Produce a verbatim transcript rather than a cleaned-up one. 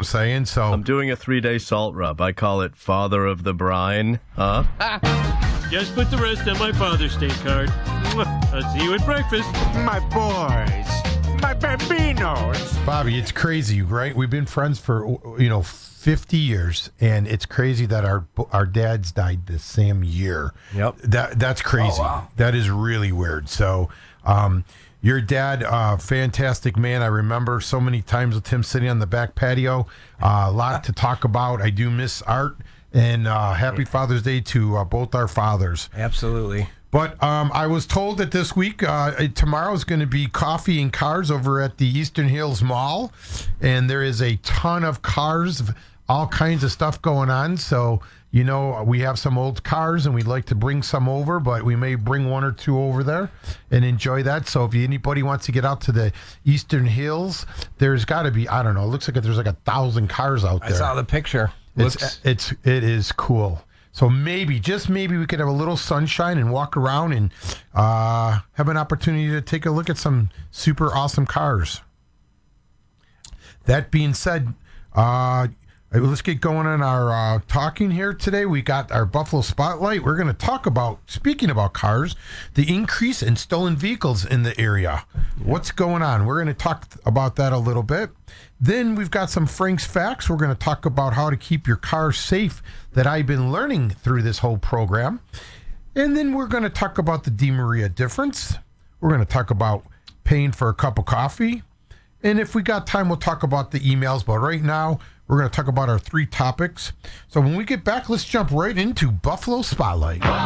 saying? So I'm doing a three-day salt rub. I call it Father of the Brine. Huh? Just put the rest on my Father's Day card. I'll see you at breakfast. My boys, my bambinos. Bobby, it's crazy, right? We've been friends for, you know, fifty years, and it's crazy that our our dads died the same year. Yep. That that's crazy. Oh, wow. That is really weird. So, um, your dad, uh, fantastic man. I remember so many times with him sitting on the back patio. Uh, a lot to talk about. I do miss Art, and uh, happy Father's Day to uh, both our fathers. Absolutely. But um, I was told that this week, uh, tomorrow is going to be coffee and cars over at the Eastern Hills Mall. And there is a ton of cars, all kinds of stuff going on. So, you know, we have some old cars and we'd like to bring some over, but we may bring one or two over there and enjoy that. So if anybody wants to get out to the Eastern Hills, there's got to be, I don't know, it looks like there's like a thousand cars out there. I saw the picture. It's, Looks it's, it is cool. So maybe, just maybe, we could have a little sunshine and walk around and uh, have an opportunity to take a look at some super awesome cars. That being said, uh, let's get going on our uh, talking here today. We got our Buffalo Spotlight. We're going to talk about, speaking about cars, the increase in stolen vehicles in the area. What's going on? We're going to talk about that a little bit. Then we've got some Frank's Facts. We're going to talk about how to keep your car safe that I've been learning through this whole program. And then we're going to talk about the DeMaria difference. We're going to talk about paying for a cup of coffee. And if we got time, we'll talk about the emails. But right now, we're going to talk about our three topics. So when we get back, let's jump right into Buffalo Spotlight.